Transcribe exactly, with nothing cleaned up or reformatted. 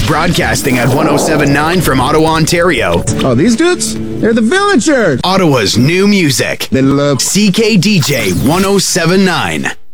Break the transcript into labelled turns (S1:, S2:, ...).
S1: Broadcasting at one oh seven point nine from Ottawa, Ontario.
S2: Oh, these dudes? They're the Villagers.
S1: Ottawa's new music.
S2: They love
S1: C K D J one oh seven point nine.